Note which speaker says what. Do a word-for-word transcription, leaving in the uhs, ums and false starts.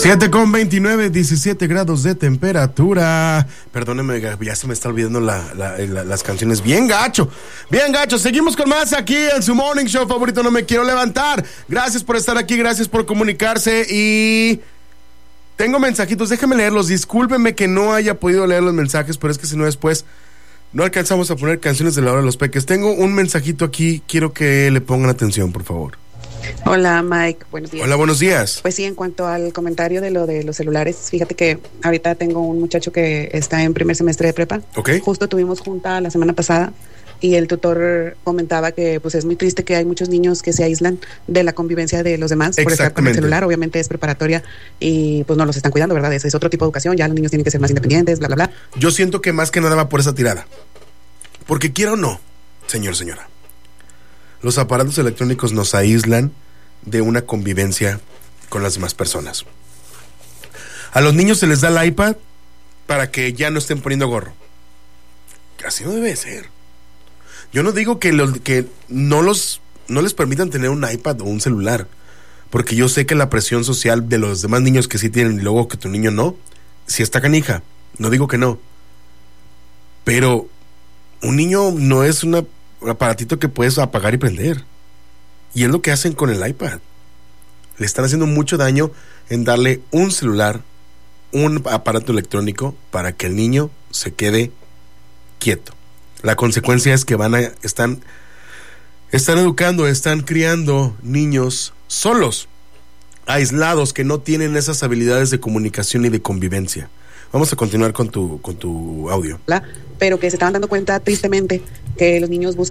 Speaker 1: siete con veintinueve, diecisiete grados de temperatura. Perdóneme, ya se me está olvidando la, la, la, las canciones. Bien gacho, bien gacho. Seguimos con más aquí en su morning show favorito, No Me Quiero Levantar. Gracias por estar aquí, gracias por comunicarse. Y tengo mensajitos, déjame leerlos. Discúlpenme que no haya podido leer los mensajes, pero es que si no después no alcanzamos a poner canciones de la hora de los peques. Tengo un mensajito aquí, quiero que le pongan atención, por favor.
Speaker 2: Hola Mike, buenos días.
Speaker 1: Hola, buenos días.
Speaker 2: Pues sí, en cuanto al comentario de lo de los celulares, fíjate que ahorita tengo un muchacho que está en primer semestre de prepa.
Speaker 1: Okay.
Speaker 2: Justo tuvimos junta la semana pasada y el tutor comentaba que pues es muy triste que hay muchos niños que se aíslan de la convivencia de los demás por estar con el celular. Obviamente es preparatoria y pues no los están cuidando, ¿verdad? Ese es otro tipo de educación, ya los niños tienen que ser más independientes, bla, bla, bla.
Speaker 1: Yo siento que más que nada va por esa tirada. Porque quiera o no, señor, señora, los aparatos electrónicos nos aíslan de una convivencia con las demás personas. A los niños se les da el iPad para que ya no estén poniendo gorro. Así no debe ser. Yo no digo que, los, que no, los, no les permitan tener un iPad o un celular, porque yo sé que la presión social de los demás niños que sí tienen y luego que tu niño no, sí está canija, no digo que no. Pero un niño no es una, un aparatito que puedes apagar y prender. Y es lo que hacen con el iPad. Le están haciendo mucho daño en darle un celular, un aparato electrónico para que el niño se quede quieto. La consecuencia es que van a están están educando, están criando niños solos, aislados, que no tienen esas habilidades de comunicación y de convivencia. Vamos a continuar con tu con tu audio.
Speaker 2: Pero que se estaban dando cuenta tristemente que los niños buscan